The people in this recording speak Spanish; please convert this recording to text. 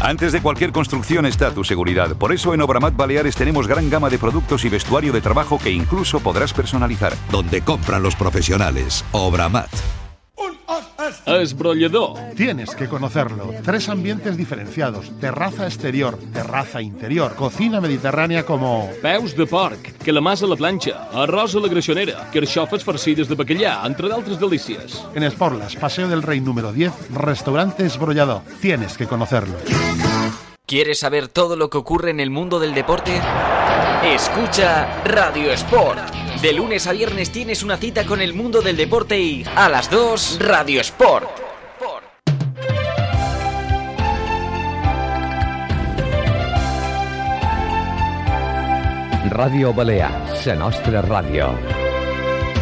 Antes de cualquier construcción está tu seguridad. Por eso en Obramat Baleares tenemos gran gama de productos y vestuario de trabajo que incluso podrás personalizar. Donde compran los profesionales. Obramat. Esbrollador. Tienes que conocerlo. 3 ambientes diferenciados. Terraza exterior, terraza interior, cocina mediterránea como... Peus de porc, calamars a la planxa, arròs a la greixonera, carxofes farcides de bacallà, entre d'altres delícies. En Esporlas, Paseo del Rey número 10, restaurante Esbrollador. Tienes que conocerlo. ¿Quieres saber todo lo que ocurre en el mundo del deporte? Escucha Radio Sport. De lunes a viernes tienes una cita con el mundo del deporte y a las 2, Radio Sport. Ràdio Balears, la nostra ràdio.